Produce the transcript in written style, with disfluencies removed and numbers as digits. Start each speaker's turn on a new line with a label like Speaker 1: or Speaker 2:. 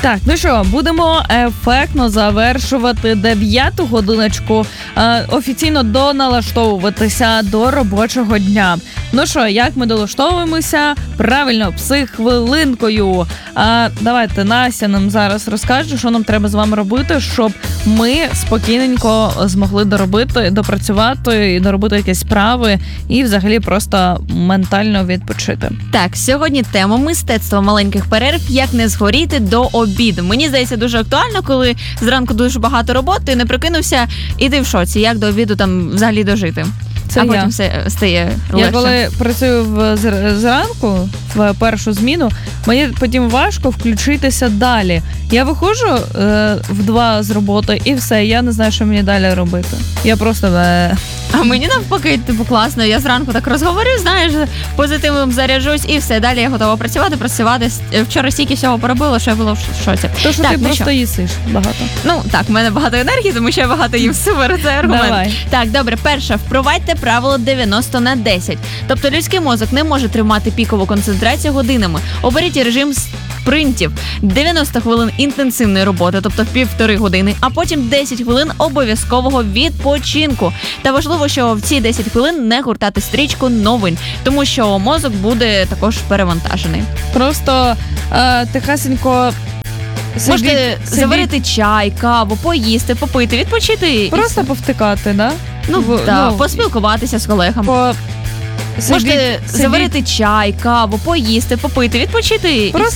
Speaker 1: Так, ну що, будемо ефектно завершувати 9-ту годиночку, офіційно доналаштовуватися до робочого дня. Ну що, як ми долаштовуємося? Правильно, психхвилинкою. Давайте Настя нам зараз розкаже, що нам треба з вами робити, щоб ми спокійненько змогли допрацювати і доробити якісь справи і взагалі просто ментально відпочити.
Speaker 2: Так, сьогодні тема мистецтва маленьких перерв, як не згоріти до обіду. Мені здається, дуже актуально, коли зранку дуже багато роботи, і не прикинувся, і ти в шоці, як до обіду там взагалі дожити.
Speaker 1: Це
Speaker 2: потім все стає легше.
Speaker 1: Я коли працюю зранку, в першу зміну, мені потім важко включитися далі. Я виходжу в 2 з роботи і все, я не знаю, що мені далі робити. Я просто...
Speaker 2: А мені навпаки, класно. Я зранку так розговорю, знаєш, позитивом заряджусь і все. Далі я готова працювати. Вчора стільки всього поробила, що я була в шоці.
Speaker 1: То, що ти просто їсиш багато.
Speaker 2: Ну, так, в мене багато енергії, тому що я багато їм. Супер, це аргумент.
Speaker 1: Давай.
Speaker 2: Так, добре, перше, впровадьте правило 90/10. Тобто людський мозок не може тримати пікову концентрацію годинами. Оберіть режим спринтів. 90 хвилин інтенсивної роботи, тобто в 1,5 години, а потім 10 хвилин обов'язкового відпочинку. Та важливо, що в ці 10 хвилин не гуртати стрічку новин, тому що мозок буде також перевантажений.
Speaker 1: Просто тихесенько
Speaker 2: можете заварити чай, каву, поїсти, попити, відпочити.
Speaker 1: Просто повтикати, да?
Speaker 2: Поспілкуватися з колегами. Можете заварити чай, каву, поїсти, попити, відпочити.
Speaker 1: Просто